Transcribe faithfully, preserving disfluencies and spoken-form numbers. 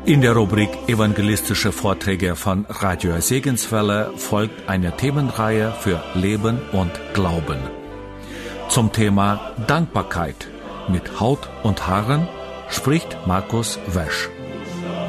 In der Rubrik Evangelistische Vorträge von Radio Segenswelle folgt eine Themenreihe für Leben und Glauben. Zum Thema Dankbarkeit mit Haut und Haaren spricht Markus Wesch.